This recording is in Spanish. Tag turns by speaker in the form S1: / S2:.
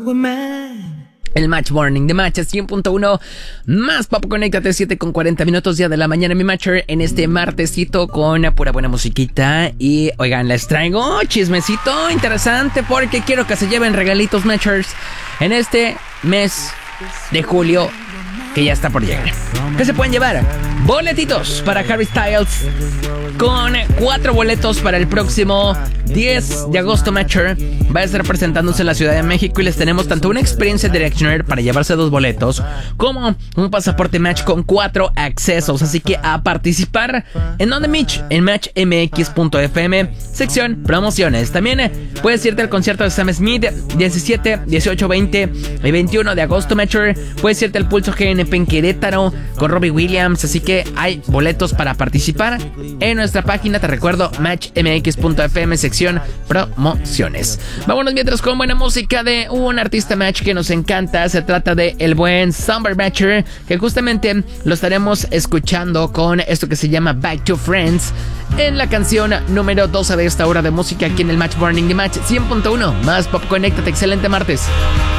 S1: El Match Morning de Match 100.1 más Pop. Conéctate 7:40 ya de la mañana, mi Matcher, en este martesito con pura buena musiquita. Y oigan, les traigo chismecito interesante porque quiero que se lleven regalitos, Matchers, en este mes de julio que ya está por llegar. ¿Qué se pueden llevar? Boletitos para Harry Styles, con 4 boletos para el próximo 10 de agosto. Matcher va a estar presentándose en la Ciudad de México y les tenemos tanto una experiencia Directioner para llevarse 2 boletos como un pasaporte Match con 4 accesos. Así que a participar. ¿En donde, Mitch? En matchmx.fm, sección promociones. También puedes irte al concierto de Sam Smith 17, 18, 20 y 21 de agosto. Matcher, puedes irte al Pulso GNP en Querétaro con Robbie Williams. Así que hay boletos para participar en nuestra página, te recuerdo, matchmx.fm, sección promociones. Vámonos mientras con buena música de un artista Match que nos encanta. Se trata de el buen Summer Matcher, que justamente lo estaremos escuchando con esto que se llama Back to Friends, en la canción número 12 de esta hora de música aquí en el Match Morning de Match 100.1 más Pop. Conéctate, excelente martes.